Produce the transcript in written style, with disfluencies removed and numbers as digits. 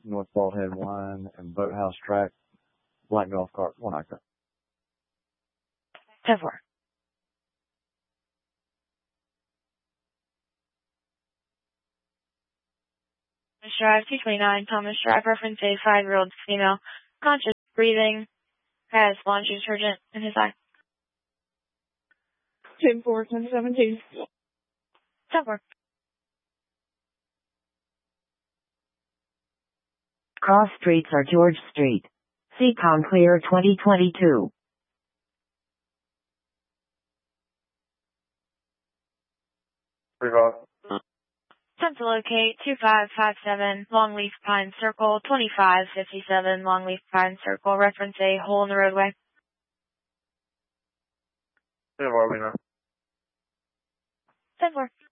North Bald Head Wine and Boathouse Track, Black Golf Cart, 1 acre. 10-4. Drive 229, Thomas Drive, reference a 5-year-old female, conscious, breathing, has laundry detergent in his eye. 10-4, 10-17. 10-4. Cross streets are George Street. Seacom Clear 2022. Attempt to locate 2557 Longleaf Pine Circle, 2557 Longleaf Pine Circle. Reference a hole in the roadway. 10-4.